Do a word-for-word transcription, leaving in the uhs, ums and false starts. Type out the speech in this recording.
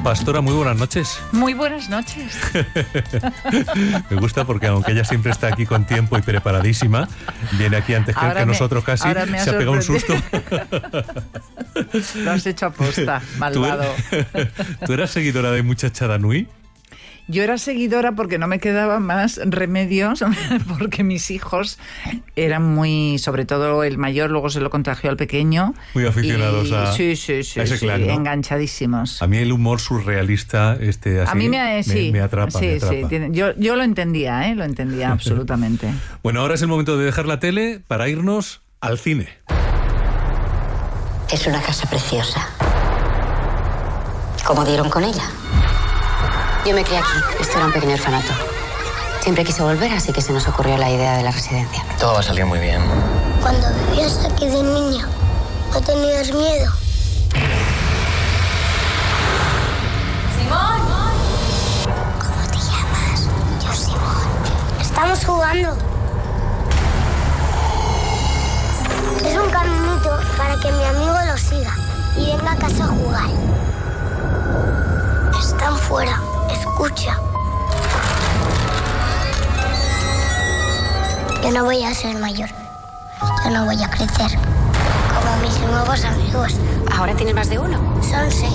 Pastora, muy buenas noches. Muy buenas noches. Me gusta porque aunque ella siempre está aquí con tiempo y preparadísima, viene aquí antes que, que me, nosotros casi, se ha pegado un susto. Lo has hecho a posta, malvado. ¿Tú eras seguidora de Muchachada Nui? Yo era seguidora porque no me quedaban más remedios, porque mis hijos eran muy, sobre todo el mayor, luego se lo contagió al pequeño. Muy aficionados y, a, sí, sí, sí, a ese sí, clan, ¿no? Enganchadísimos. A mí el humor surrealista, este, así, a mí me, sí, me, me atrapa. Sí, me atrapa. sí, tiene, yo, yo lo entendía, ¿eh? Lo entendía absolutamente. Bueno, ahora es el momento de dejar la tele para irnos al cine. Es una casa preciosa. ¿Cómo dieron con ella? Yo me crié aquí. Esto era un pequeño orfanato. Siempre quise volver, así que se nos ocurrió la idea de la residencia. Todo va a salir muy bien. Cuando vivías aquí de niña, ¿no tenías miedo? ¡Simón! ¿Cómo te llamas? Yo, Simón. Estamos jugando. Es un caminito para que mi amigo lo siga y venga a casa a jugar. Están fuera. Escucha. Yo no voy a ser mayor. Yo no voy a crecer. Como mis nuevos amigos. ¿Ahora tienes más de uno? Son seis.